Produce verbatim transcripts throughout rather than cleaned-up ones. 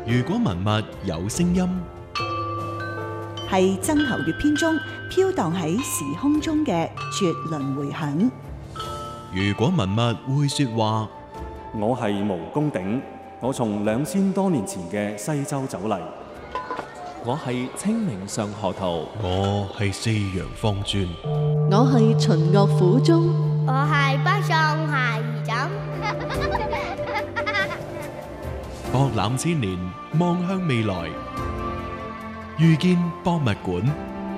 如果文物有聲音， 係曾侯乙編中飄蕩喺時空中嘅絕倫迴響。 如果文物會說話， 我係毛公鼎，我從兩千多年前嘅西周走嚟。 我係清明上河圖， 我係四陽方尊， 我係秦樂府中， 我係北宋孩兒枕。 博覽千年，望向未來，遇見博物館。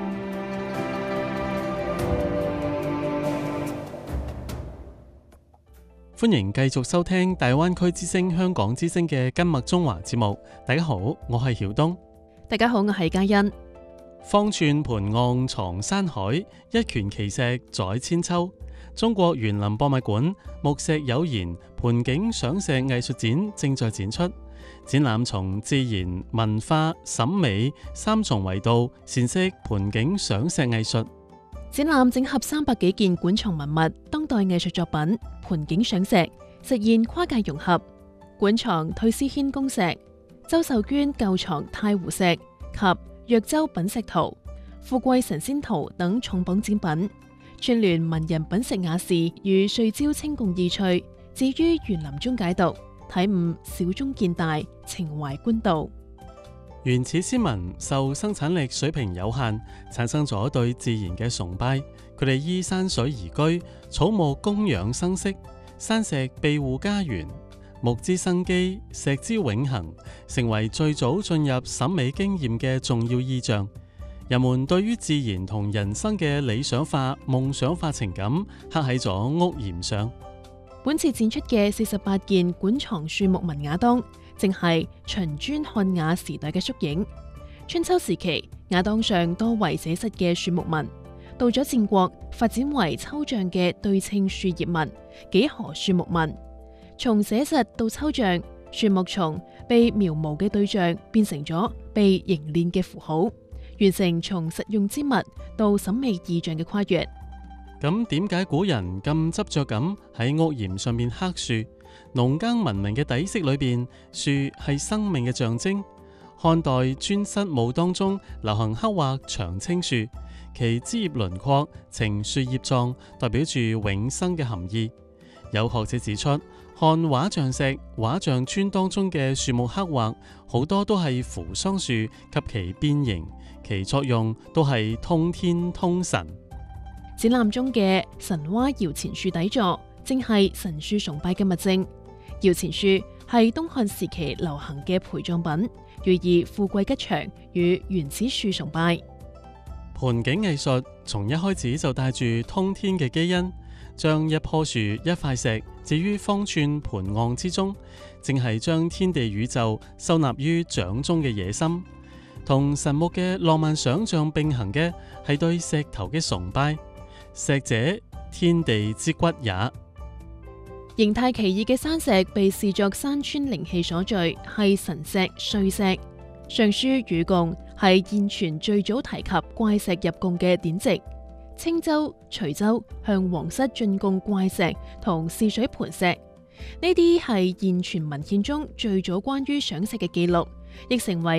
歡迎繼續收聽大灣區之聲香港之聲嘅今麥中華節目。大家好，我係曉東。 大家好，我係嘉欣。方寸盤岸藏山海，一拳奇石載千秋。中國園林博物館木石有言盆景賞石藝術展正在展出，展覽從自然、文化、審美三重維度闡釋盆景賞石藝術。展覽整合三百幾件館藏文物、當代藝術作品、盆景賞石，實現跨界融合。館藏退思軒公石、周秀娟舊藏太湖石及藥洲品石圖、富貴神仙圖等重磅展品，串聯文人品石雅士與歲朝清共意趣，置於園林中解讀，體悟小中見大，情懷官道。原始先民受生產力水平有限，產生咗對自然嘅崇拜，佢哋依山水而居，草木供養生息，山石庇護家園，木之生機，石之永恆，成為最早進入審美經驗嘅重要意象。人們對於自然同人生嘅理想化、夢想化情感刻喺咗屋檐上。本次展出嘅四十八件館藏樹木文雅當，正係秦磚漢雅時代嘅縮影。春秋時期，雅當上多為寫實嘅樹木紋，到咗戰國發展為抽象嘅對稱樹葉紋、幾何樹木紋。從寫實到抽象，樹木從被描摹嘅對象變成咗被凝練嘅符號，完成從實用之物到審美意象嘅跨越。咁點解古人咁執着咁喺屋檐上面刻樹？農耕文明嘅底色裏邊，樹係生命嘅象徵。漢代尊室墓當中流行刻畫長青樹，其枝葉輪廓呈樹葉狀，代表住永生嘅含義。有學者指出，漢畫像石、畫像磚當中嘅樹木刻畫，好多都係扶桑樹及其變形，其作用都係通天通神。展覽中嘅神蛙搖錢樹底座，正係神樹崇拜嘅物證。搖錢樹係東漢時期流行嘅陪葬品，寓意富貴吉祥與原始樹崇拜。盆景藝術從一開始就帶住通天嘅基因，將一棵樹、一塊石置於方寸盤岸之中，正係將天地宇宙收納於掌中嘅野心。同神木嘅浪漫想象並行嘅係對石頭嘅崇拜。石者，天地之骨也。形態奇異嘅山石被視作山川靈氣所聚，係神石、歲石。尚書禹貢係現存最早提及怪石入貢嘅典籍。青州、徐州向皇室進貢怪石同試水盤石，呢啲係現存文獻中最早關於賞石嘅記錄，亦成為